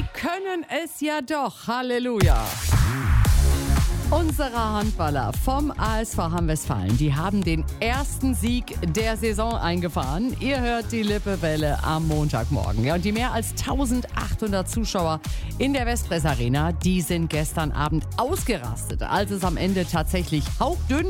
können es ja doch. Halleluja. Unsere Handballer vom ASV Hamm-Westfalen, die haben den ersten Sieg der Saison eingefahren. Ihr hört die Lippe-Welle am Montagmorgen. Ja, und die mehr als 1800 Zuschauer in der Westpress Arena, die sind gestern Abend ausgerastet, als es am Ende tatsächlich hauchdünn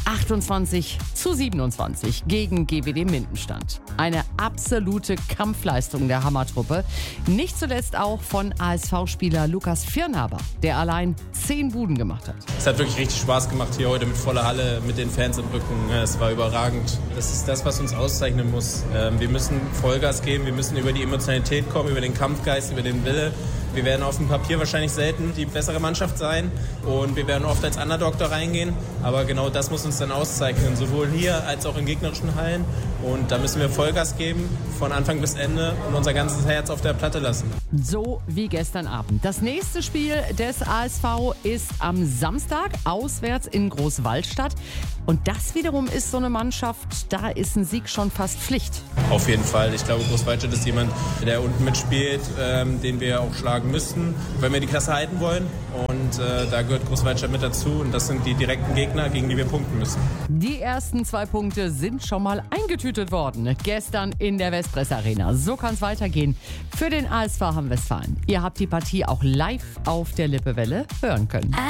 28-27 gegen GWD Minden stand. Eine absolute Kampfleistung der Hammertruppe. Nicht zuletzt auch von ASV-Spieler Lukas Firnhaber, der allein 10 Buden gemacht hat. Es hat wirklich richtig Spaß gemacht hier heute mit voller Halle, mit den Fans im Rücken. Es war überragend. Das ist das, was uns auszeichnen muss. Wir müssen Vollgas geben, wir müssen über die Emotionalität kommen, über den Kampfgeist, über den Wille. Wir werden auf dem Papier wahrscheinlich selten die bessere Mannschaft sein und wir werden oft als Underdog da reingehen. Aber genau das muss uns dann auszeichnen, sowohl hier als auch in gegnerischen Hallen. Und da müssen wir Vollgas geben, von Anfang bis Ende und unser ganzes Herz auf der Platte lassen. So wie gestern Abend. Das nächste Spiel des ASV ist am Samstag auswärts in Großwaldstadt. Und das wiederum ist so eine Mannschaft, da ist ein Sieg schon fast Pflicht. Auf jeden Fall. Ich glaube, Großwaldstadt ist jemand, der unten mitspielt, den wir auch schlagen müssen, wenn wir die Klasse halten wollen. Und da gehört Großwaldstadt mit dazu. Und das sind die direkten Gegner, gegen die wir punkten müssen. Die ersten 2 Punkte sind schon mal eingetütet worden. Gestern in der Westpress Arena. So kann es weitergehen für den ASV Hamm-Westfalen. Ihr habt die Partie auch live auf der Lippe-Welle hören können.